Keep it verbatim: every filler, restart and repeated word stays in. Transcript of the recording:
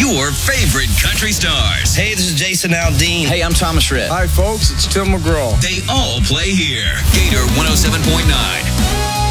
your favorite country stars. Hey, this is Jason Aldean. Hey, I'm Thomas Rhett. Hi, folks. It's Tim McGraw. They all play here. Gator one oh seven point nine.